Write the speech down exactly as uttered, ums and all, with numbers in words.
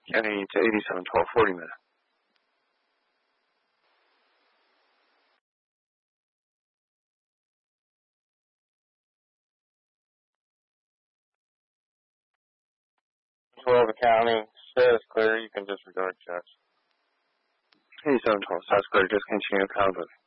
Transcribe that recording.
County to eighty-seven twelve, forty minutes. twelve County, status clear, you can disregard checks. eighty-seven twelve, status clear, just continue conduct.